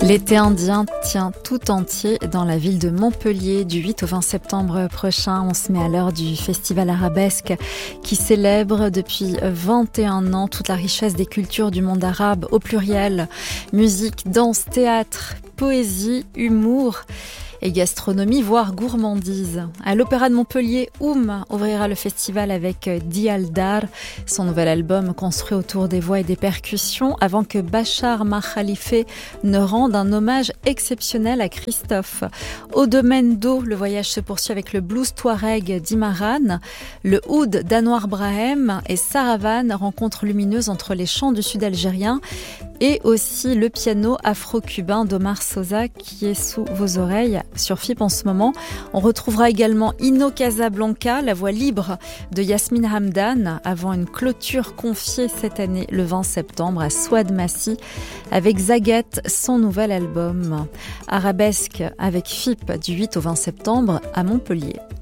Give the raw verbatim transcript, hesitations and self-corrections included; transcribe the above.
L'été indien tient tout entier dans la ville de Montpellier. Du huit au vingt septembre prochain, on se met à l'heure du festival arabesque qui célèbre depuis vingt et un ans toute la richesse des cultures du monde arabe au pluriel. Musique, danse, théâtre, poésie, humour et gastronomie, voire gourmandise. À l'Opéra de Montpellier, Oum ouvrira le festival avec Dialdar, son nouvel album construit autour des voix et des percussions, avant que Bachar Makhalife ne rende un hommage exceptionnel à Christophe. Au domaine d'eau, le voyage se poursuit avec le blues touareg d'Imaran, le oud d'Anwar Brahem et Saravan, rencontre lumineuse entre les chants du sud algérien et aussi le piano afro-cubain d'Omar Sosa qui est sous vos oreilles sur F I P en ce moment. On retrouvera également Ino Casablanca, la voix libre de Yasmine Hamdan, avant une clôture confiée cette année le vingt septembre à Souad Massi avec Zagat, son nouvel album. Arabesque avec F I P du huit au vingt septembre à Montpellier.